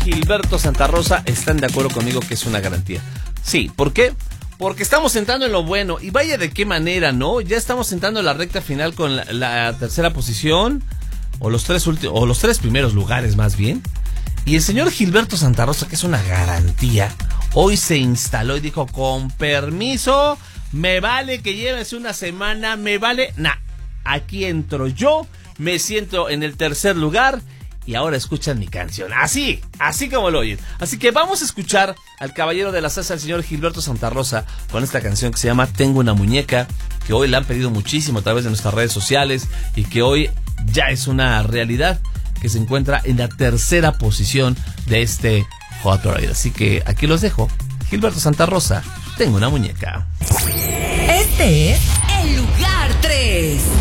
Gilberto Santa Rosa están de acuerdo conmigo que es una garantía. Sí, ¿por qué? Porque estamos entrando en lo bueno. Y vaya de qué manera, ¿no? Ya estamos entrando en la recta final con la tercera posición. O los tres primeros lugares más bien. Y el señor Gilberto Santa Rosa, que es una garantía, hoy se instaló y dijo, con permiso, me vale que lleves una semana, me vale... aquí entro yo, me siento en el tercer lugar y ahora escuchan mi canción. Así como lo oyen. Así que vamos a escuchar al caballero de la salsa, el señor Gilberto Santa Rosa, con esta canción que se llama Tengo una muñeca, que hoy la han pedido muchísimo a través de nuestras redes sociales y que hoy ya es una realidad, que se encuentra en la tercera posición de este Hot Parade. Así que aquí los dejo. Gilberto Santa Rosa, Tengo una muñeca. Este es el lugar 3.